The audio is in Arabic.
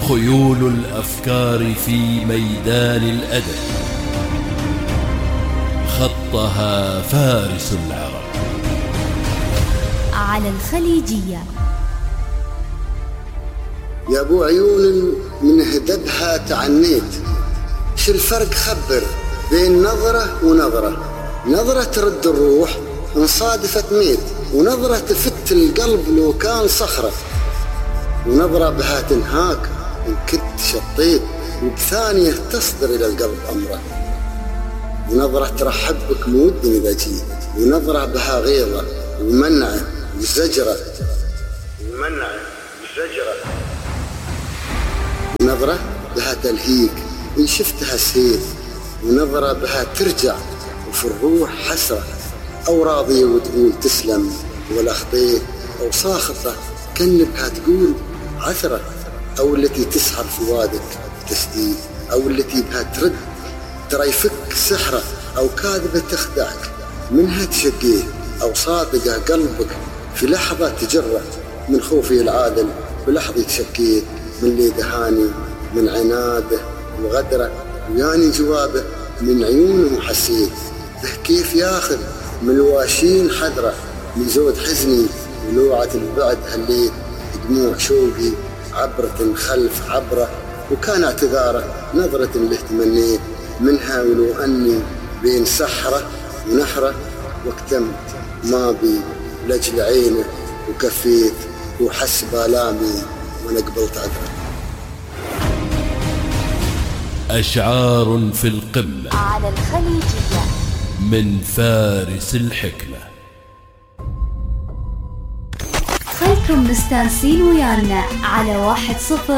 خيول الأفكار في ميدان الأدب خطها فارس العرب. على الخليجية. يا ابو عيون من هدبها تعنيت، شو الفرق خبر بين نظرة ونظرة؟ نظرة ترد الروح ان صادفت ميت، ونظرة تفت القلب لو كان صخرة، ونظرة بها تنهاك ان كنت شطيت، وبثانية تصدر الى القلب امره، ونظرة ترحب بك مود اذا جيت، ونظرة بها غيظة ومنعه وزجرة، ونظرة بها تلهيك إن شفتها سيف، ونظرة بها ترجع وفي الروح حسرة، أو راضية وتقول تسلم ولا خطيت، أو ساخطة كان بها تقول عثرة، أو التي تسحر فؤادك تسديد، أو التي بها ترد ترى يفك سحرة، أو كاذبة تخدعك منها تشقيه، أو صادقة قلبك في لحظة تجرح، من خوفي العادل بلحظة تشكيت، من اللي دهاني من عناده وغدره، وياني جوابه من عيونه حسيت، به كيف ياخذ من الواشين حذره، من زود حزني ولوعة البعد هليت، دموع شوقي عبرة خلف عبره، وكان اعتذاره نظرة له تمنيت منها، ولو أني بين سحرة ونحرة، واكتمت ما بي لجل عينه وكفيت، وحس بالامي وانا قبلت عذره. أشعار في القمة على الخليجية من فارس الحكمة. خلكم مستانسين ويانا على 10